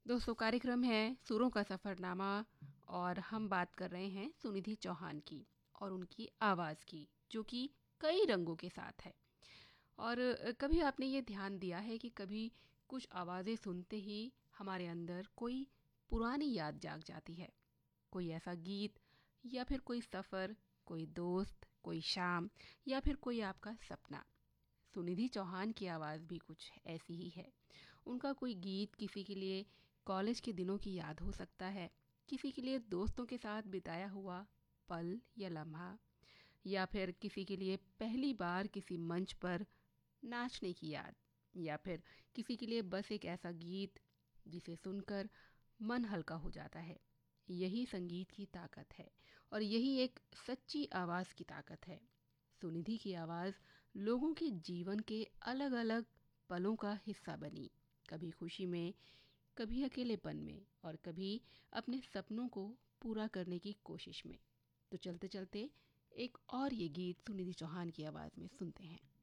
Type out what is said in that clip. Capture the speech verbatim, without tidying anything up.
दोस्तों, कार्यक्रम है सुरों का सफ़रनामा और हम बात कर रहे हैं सुनिधि चौहान की और उनकी आवाज़ की, जो कि कई रंगों के साथ है। और अ, कभी आपने ये ध्यान दिया है कि कभी कुछ आवाज़ें सुनते ही हमारे अंदर कोई पुरानी याद जाग जाती है। कोई ऐसा गीत या फिर कोई सफ़र, कोई दोस्त, कोई शाम या फिर कोई आपका सपना। सुनिधि चौहान की आवाज़ भी कुछ ऐसी ही है। उनका कोई गीत किसी के लिए कॉलेज के दिनों की याद हो सकता है, किसी के लिए दोस्तों के साथ बिताया हुआ पल या लम्हा, या फिर किसी के लिए पहली बार किसी मंच पर नाचने की याद, या फिर किसी के लिए बस एक ऐसा गीत जिसे सुनकर मन हल्का हो जाता है। यही संगीत की ताकत है और यही एक सच्ची आवाज़ की ताकत है। सुनिधि की आवाज़ लोगों के जीवन के अलग अलग पलों का हिस्सा बनी, कभी खुशी में, कभी अकेलेपन में और कभी अपने सपनों को पूरा करने की कोशिश में। तो चलते चलते एक और ये गीत सुनिधि चौहान की आवाज़ में सुनते हैं।